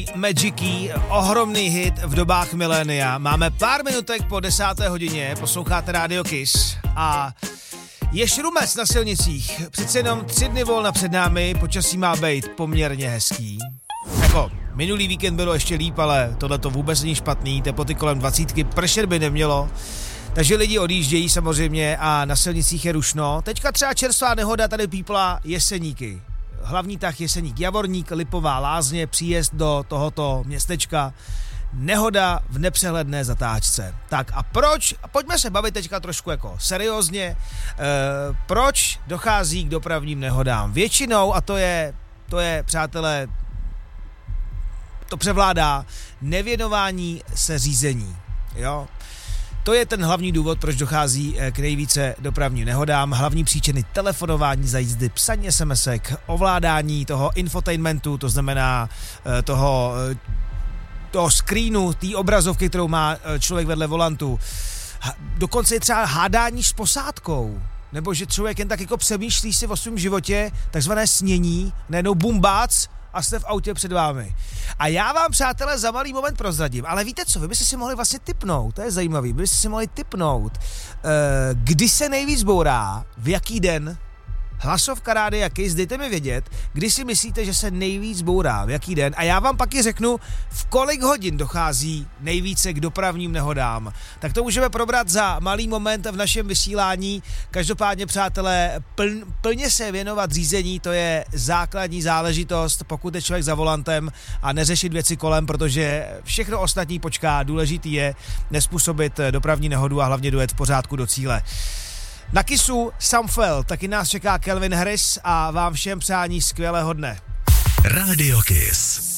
další Magic Key, ohromný hit v dobách milénia. Máme pár minutek po 10. hodině, posloucháte Radio Kiss a je šrumec na silnicích. Přece jenom 3 dny volna před námi, počasí má být poměrně hezký. Jako, minulý víkend bylo ještě líp, ale tohle to vůbec není špatný, teploty kolem 20, pršet by nemělo. Takže lidi odjíždějí samozřejmě a na silnicích je rušno. Teďka třeba čerstvá nehoda tady pípla Jeseníky. Hlavní tah Jeseník Javorník, Lipová Lázně, příjezd do tohoto městečka. Nehoda v nepřehledné zatáčce. Tak a proč? A pojďme se bavit teďka trošku jako seriózně. Proč dochází k dopravním nehodám? Většinou, a to je přátelé, to převládá nevěnování se řízení. Jo? To je ten hlavní důvod, proč dochází k nejvíce dopravním nehodám. Hlavní příčiny telefonování za jízdy, psaní SMSek, ovládání toho infotainmentu, to znamená toho screenu, té obrazovky, kterou má člověk vedle volantu. Dokonce je třeba hádání s posádkou. Nebo že člověk jen tak jako přemýšlí si o svém životě, takzvané snění, najednou bumbác a jste v autě před vámi. A já vám, přátelé, za malý moment prozradím, ale víte co, vy byste si mohli vlastně tipnout, to je zajímavý, vy byste si mohli tipnout, kdy se nejvíc bourá, v jaký den. Hlasovka Rádia Kiss, dejte mi vědět, kdy si myslíte, že se nejvíc bourá, v jaký den, a já vám pak i řeknu, v kolik hodin dochází nejvíce k dopravním nehodám. Tak to můžeme probrat za malý moment v našem vysílání. Každopádně, přátelé, plně se věnovat řízení, to je základní záležitost, pokud je člověk za volantem, a neřešit věci kolem, protože všechno ostatní počká. Důležitý je nespůsobit dopravní nehodu a hlavně dojet v pořádku do cíle. Na Kissu Sam Fell, taky nás čeká Calvin Harris a vám všem přání skvělého dne. Radio Kiss.